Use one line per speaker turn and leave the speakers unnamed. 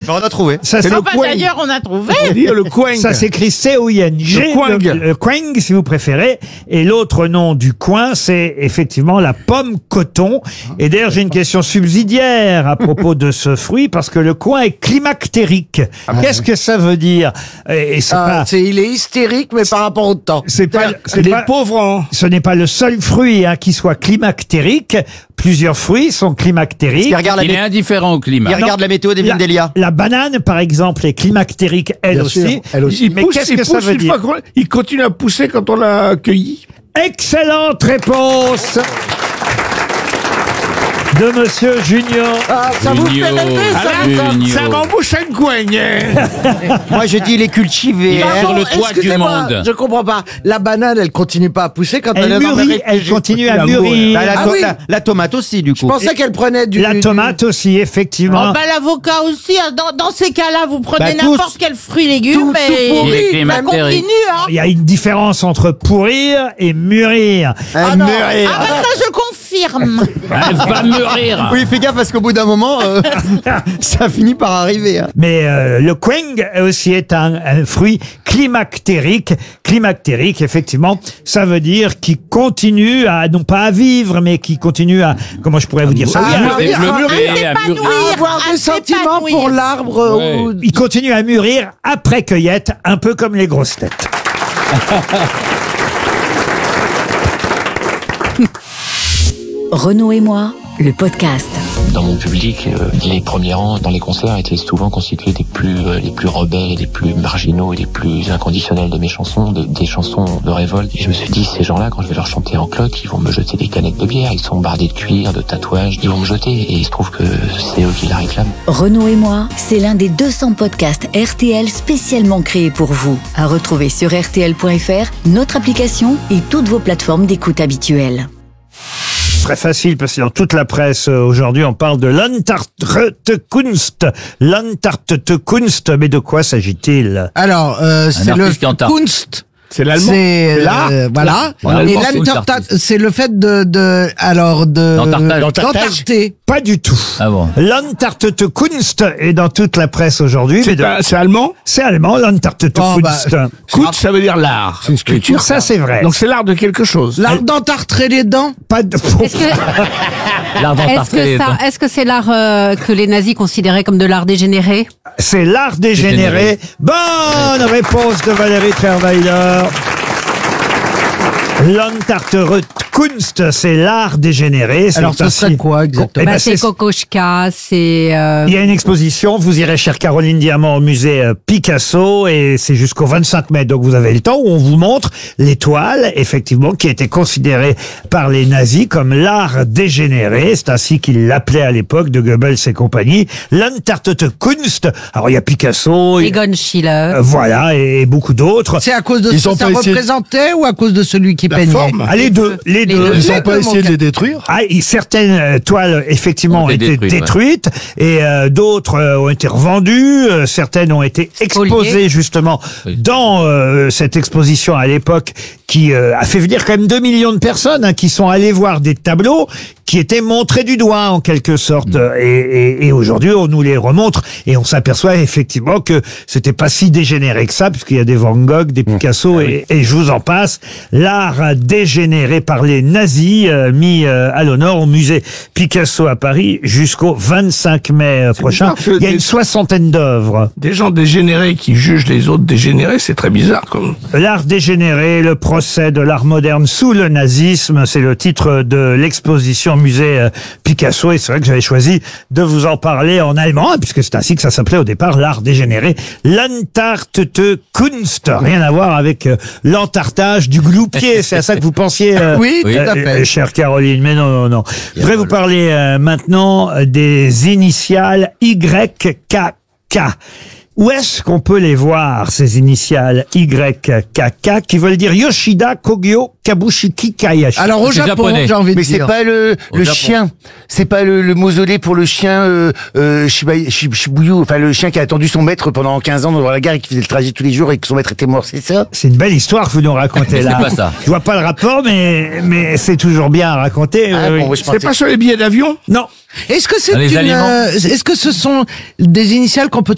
on a trouvé.
Ça, c'est
D'ailleurs, on a trouvé.
Le Quang.
Ça s'écrit C-O-I-N-G. Le Quang, si vous préférez. Et l'autre nom du coin, c'est effectivement la pomme coton. Et d'ailleurs, j'ai une question subsidiaire à propos de ce fruit, parce que le coin est climactérique. Qu'est-ce que ça veut dire? Et c'est pas...
Il est hystérique, mais par rapport au temps.
C'est
des pauvres, hein.
Ce n'est pas le seul fruit qui soit climactérique. Plusieurs fruits sont climactériques.
Il est indifférent au climat.
Il regarde la météo des Vindelia.
La banane, par exemple, est climactérique, elle aussi. Mais qu'est-ce que ça veut dire?
Il continue à pousser quand on l'a cueilli.
Excellente réponse de Monsieur Junior.
Ça vous fait rêver,
Ça m'embouche un Quang.
Moi, je dis il est cultivé.
Sur le toit du monde.
Je comprends pas. La banane, elle continue pas à pousser quand elle est dans
mûrit, elle continue à mûrir.
La tomate aussi, du coup.
Je pensais qu'elle prenait
La tomate aussi, effectivement.
L'avocat aussi. Dans ces cas-là, vous prenez
tous.
n'importe quel fruit, légumes, et ça continue. Hein.
Il y a une différence entre pourrir et mûrir.
Ça, je confirme.
Elle va mûrir.
Oui, fais gaffe parce qu'au bout d'un moment, ça finit par arriver. Hein.
Mais le Quang aussi est un fruit climactérique. Climactérique, effectivement, ça veut dire qui continue à, non pas à vivre, mais qui continue à, comment je pourrais vous dire ça?
avoir des sentiments pour l'arbre.
Il continue à mûrir après cueillette, un peu comme les grosses têtes.
Renaud et moi, le podcast.
Dans mon public, les premiers rangs dans les concerts étaient souvent constitués des les plus rebelles, des plus marginaux et des plus inconditionnels de mes chansons, des chansons de révolte. Et je me suis dit, ces gens-là, quand je vais leur chanter en cloque, ils vont me jeter des canettes de bière, ils sont bardés de cuir, de tatouages, ils vont me jeter. Et il se trouve que c'est eux qui la réclament.
Renaud et moi, c'est l'un des 200 podcasts RTL spécialement créés pour vous. À retrouver sur RTL.fr, notre application et toutes vos plateformes d'écoute habituelles.
Très facile, parce que dans toute la presse aujourd'hui, on parle de Landtartekunst. Landtartekunst, mais de quoi s'agit-il?
Alors, c'est le Kunst.
C'est l'allemand.
C'est voilà. Et l'Antarctique, c'est le fait d'entarter.
Pas du tout.
Ah bon.
Landtartekunst est dans toute la presse aujourd'hui.
C'est allemand?
C'est allemand, Landtartekunst.
Kunst, ça veut dire l'art. C'est une sculpture.
Ça, c'est vrai.
Donc c'est l'art de quelque chose.
L'art d'entartrer les dents.
Pas de...
Est-ce que c'est l'art que les nazis considéraient comme de l'art dégénéré?
C'est l'art dégénéré. Bonne réponse de Valérie Trierweiler. Landtartekunst, c'est l'art dégénéré.
Alors, ça serait quoi exactement?
C'est Kokoschka, c'est...
Il y a une exposition, vous irez, chère Caroline Diamant, au musée Picasso, et c'est jusqu'au 25 mai, donc vous avez le temps, où on vous montre l'étoile, effectivement, qui a été considérée par les nazis comme l'art dégénéré. C'est ainsi qu'ils l'appelaient à l'époque, de Goebbels et compagnie. Landtartekunst. Alors, il y a Picasso.
Egon Schiele.
Voilà, et beaucoup d'autres.
C'est à cause de ce que ça représentait ou à cause de celui qui peignait?
Ah, les deux.
Ils n'ont pas essayé de les détruire?
Certaines toiles, effectivement, ont été détruites, et d'autres ont été revendues. Certaines ont été exposées, justement, dans cette exposition à l'époque, qui a fait venir quand même 2 millions de personnes qui sont allées voir des tableaux qui étaient montrés du doigt, en quelque sorte. Et aujourd'hui, on nous les remontre, et on s'aperçoit effectivement que c'était pas si dégénéré que ça, puisqu'il y a des Van Gogh, des Picasso, et je vous en passe. L'art dégénéré par les nazis, mis à l'honneur au musée Picasso à Paris jusqu'au 25 mai prochain. Il y a une 60aine d'œuvres.
Des gens dégénérés qui jugent les autres dégénérés, c'est très bizarre.
L'art dégénéré, le procès de l'art moderne sous le nazisme, c'est le titre de l'exposition musée Picasso, et c'est vrai que j'avais choisi de vous en parler en allemand, puisque c'est ainsi que ça s'appelait au départ, l'art dégénéré. Landtartekunst, rien à voir avec l'entartage du gloupier, c'est à ça que vous pensiez,
oui, tout à fait.
Chère Caroline, mais non. Je voudrais vous parler maintenant des initiales YKK. Où est-ce qu'on peut les voir, ces initiales YKK, qui veulent dire Yoshida Kogyo Kabushiki Kayashi?
Alors au Japon, j'ai envie de dire.
Mais c'est pas le chien. C'est pas le mausolée pour le chien Shibuya, enfin le chien qui a attendu son maître pendant 15 ans dans la gare et qui faisait le trajet tous les jours et que son maître était mort, c'est ça?
C'est une belle histoire que vous nous racontez là.
C'est pas ça.
Je vois pas le rapport, mais c'est toujours bien à raconter.
C'est pas sur les billets d'avion?
Non.
Est-ce que ce sont des initiales qu'on peut